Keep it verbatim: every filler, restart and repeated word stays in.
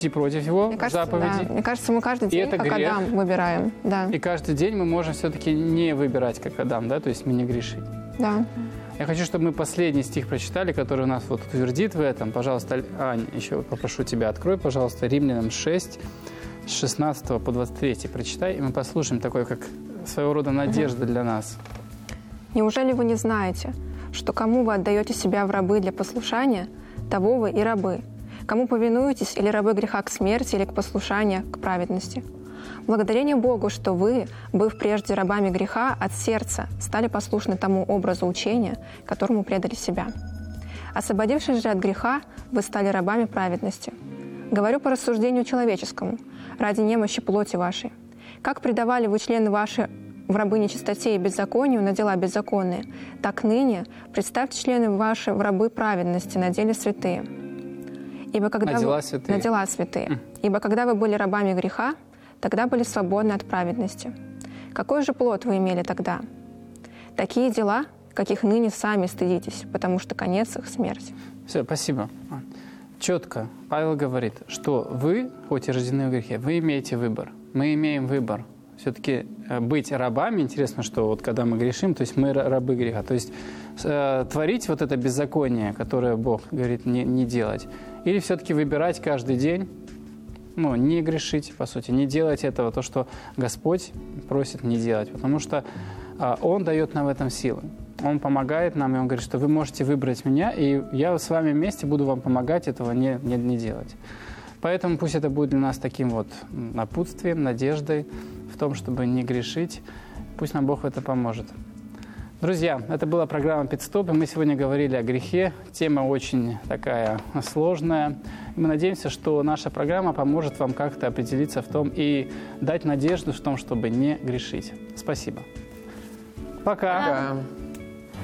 против его Мне кажется, заповедей. да. Мне кажется, мы каждый день, это как грех. Адам, выбираем. Да. И каждый день мы можем все-таки не выбирать, как Адам, да, то есть мы не грешить. Да. Я хочу, чтобы мы последний стих прочитали, который у нас вот утвердит в этом. Пожалуйста, Ань, еще попрошу тебя, открой, пожалуйста, Римлянам шесть, с шестнадцатого по двадцать третий прочитай, и мы послушаем такой, как своего рода надежда для нас. «Неужели вы не знаете, что кому вы отдаете себя в рабы для послушания, того вы и рабы? Кому повинуетесь, или рабы греха к смерти, или к послушанию к праведности? Благодарение Богу, что вы, быв прежде рабами греха, от сердца стали послушны тому образу учения, которому предали себя. Освободившись же от греха, вы стали рабами праведности. Говорю по рассуждению человеческому, ради немощи плоти вашей. Как предавали вы члены ваши в рабы нечистоте и беззаконию на дела беззаконные, так ныне представьте члены ваши в рабы праведности на деле святые. Ибо когда на дела вы... святые. На дела святые. Ибо когда вы были рабами греха, тогда были свободны от праведности. Какой же плод вы имели тогда? Такие дела, каких ныне сами стыдитесь, потому что конец их — смерть». Все, спасибо. Четко Павел говорит, что вы, хоть и рождены в грехе, вы имеете выбор. Мы имеем выбор. Все-таки быть рабами, интересно, что вот когда мы грешим, то есть мы рабы греха. То есть э, творить вот это беззаконие, которое Бог говорит не, не делать, или все-таки выбирать каждый день, ну, не грешить, по сути, не делать этого, то, что Господь просит не делать, потому что э, Он дает нам в этом силы. Он помогает нам, и Он говорит, что вы можете выбрать меня, и я с вами вместе буду вам помогать этого не, не, не делать. Поэтому пусть это будет для нас таким вот напутствием, надеждой в том, чтобы не грешить. Пусть нам Бог в это поможет. Друзья, это была программа «Пит-стоп», и мы сегодня говорили о грехе. Тема очень такая сложная. Мы надеемся, что наша программа поможет вам как-то определиться в том и дать надежду в том, чтобы не грешить. Спасибо. Пока. Пока.